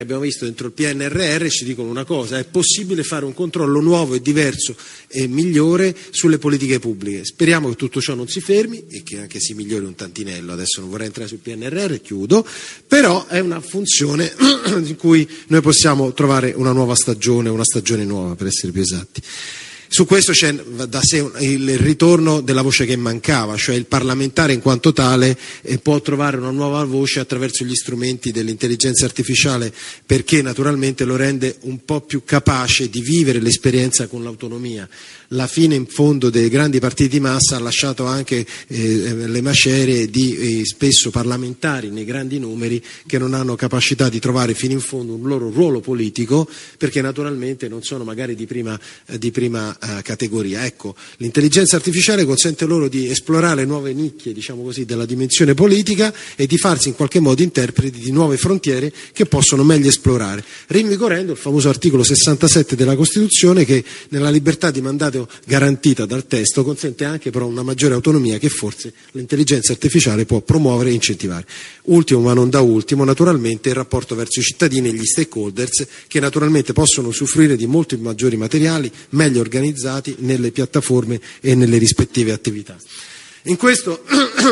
Abbiamo visto dentro il PNRR ci dicono una cosa: è possibile fare un controllo nuovo e diverso e migliore sulle politiche pubbliche. Speriamo che tutto ciò non si fermi e che anche si migliori un tantinello. Adesso non vorrei entrare sul PNRR, chiudo, però è una funzione in cui noi possiamo trovare una nuova stagione, una stagione nuova per essere più esatti. Su questo c'è da sé il ritorno della voce che mancava, cioè il parlamentare in quanto tale può trovare una nuova voce attraverso gli strumenti dell'intelligenza artificiale, perché naturalmente lo rende un po' più capace di vivere l'esperienza con l'autonomia. La fine in fondo dei grandi partiti di massa ha lasciato anche le macerie di spesso parlamentari nei grandi numeri che non hanno capacità di trovare fino in fondo un loro ruolo politico, perché naturalmente non sono magari di prima categoria. Ecco, l'intelligenza artificiale consente loro di esplorare nuove nicchie, diciamo così, della dimensione politica e di farsi in qualche modo interpreti di nuove frontiere che possono meglio esplorare, rinvigorendo il famoso articolo 67 della Costituzione che nella libertà di mandato garantita dal testo consente anche però una maggiore autonomia che forse l'intelligenza artificiale può promuovere e incentivare. Ultimo ma non da ultimo, naturalmente il rapporto verso i cittadini e gli stakeholders, che naturalmente possono usufruire di molti maggiori materiali meglio organizzati nelle piattaforme e nelle rispettive attività. In questo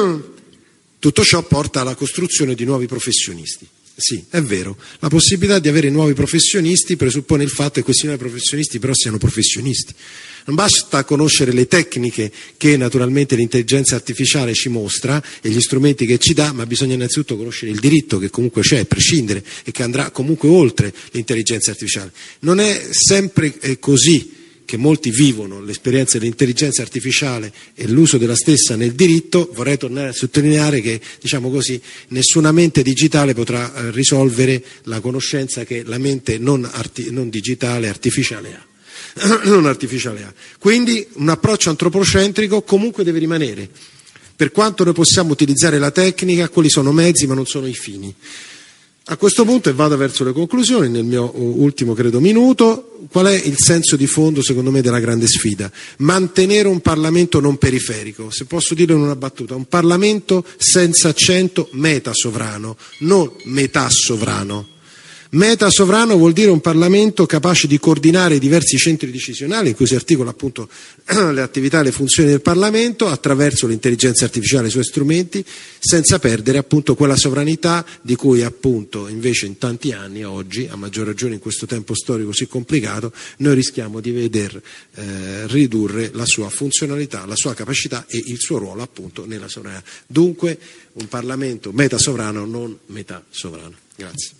tutto ciò porta alla costruzione di nuovi professionisti. Sì, è vero, la possibilità di avere nuovi professionisti presuppone il fatto che questi nuovi professionisti però siano professionisti. Non basta conoscere le tecniche che naturalmente l'intelligenza artificiale ci mostra e gli strumenti che ci dà, ma bisogna innanzitutto conoscere il diritto che comunque c'è, a prescindere, e che andrà comunque oltre l'intelligenza artificiale. Non è sempre così che molti vivono l'esperienza dell'intelligenza artificiale e l'uso della stessa nel diritto. Vorrei tornare a sottolineare che, diciamo così, nessuna mente digitale potrà risolvere la conoscenza che la mente non digitale, artificiale ha. Non artificiale ha. Quindi un approccio antropocentrico comunque deve rimanere. Per quanto noi possiamo utilizzare la tecnica, quelli sono mezzi ma non sono i fini. A questo punto, e vado verso le conclusioni nel mio ultimo credo minuto, qual è il senso di fondo secondo me della grande sfida? Mantenere un Parlamento non periferico, se posso dirlo in una battuta, un Parlamento senza accento metasovrano, non metà sovrano. Metasovrano vuol dire un Parlamento capace di coordinare i diversi centri decisionali in cui si articola appunto le attività e le funzioni del Parlamento attraverso l'intelligenza artificiale e i suoi strumenti, senza perdere appunto quella sovranità di cui appunto invece in tanti anni oggi, a maggior ragione in questo tempo storico così complicato, noi rischiamo di veder ridurre la sua funzionalità, la sua capacità e il suo ruolo appunto nella sovranità. Dunque un Parlamento metasovrano, non metà sovrano. Grazie.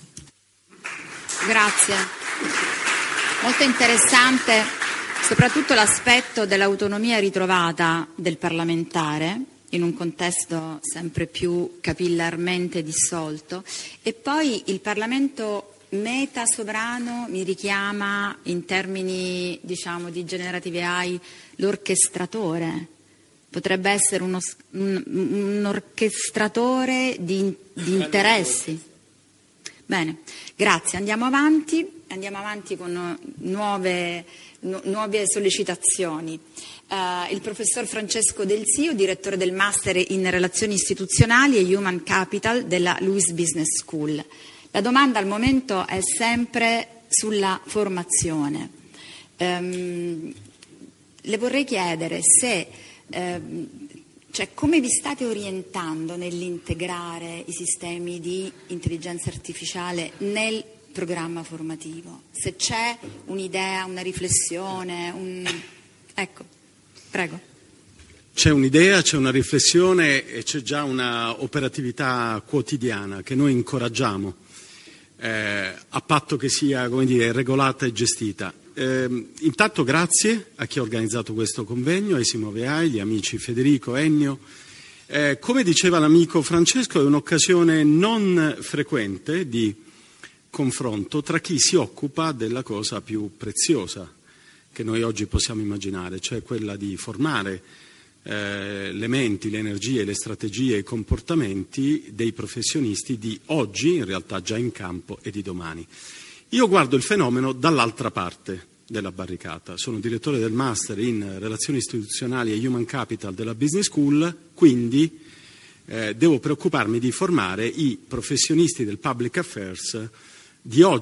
Grazie. Molto interessante soprattutto l'aspetto dell'autonomia ritrovata del parlamentare in un contesto sempre più capillarmente dissolto, e poi il Parlamento metasovrano mi richiama in termini diciamo di generative AI l'orchestratore. Potrebbe essere un orchestratore di interessi. Bene, grazie. Andiamo avanti con nuove sollecitazioni. Il professor Francesco Del Sio, direttore del Master in Relazioni Istituzionali e Human Capital della Luiss Business School. La domanda al momento è sempre sulla formazione. Le vorrei chiedere se... Cioè, come vi state orientando nell'integrare i sistemi di intelligenza artificiale nel programma formativo? Se c'è un'idea, una riflessione, Ecco, prego. C'è un'idea, c'è una riflessione e c'è già una operatività quotidiana che noi incoraggiamo, a patto che sia, come dire, regolata e gestita. Intanto grazie a chi ha organizzato questo convegno, ai Simoveai, gli amici Federico, Ennio. Come diceva l'amico Francesco, è un'occasione non frequente di confronto tra chi si occupa della cosa più preziosa che noi oggi possiamo immaginare, cioè quella di formare le menti, le energie, le strategie e i comportamenti dei professionisti di oggi, in realtà già in campo, e di domani. Io guardo il fenomeno dall'altra parte della barricata. Sono direttore del Master in Relazioni Istituzionali e Human Capital della Business School, quindi devo preoccuparmi di formare i professionisti del Public Affairs di oggi.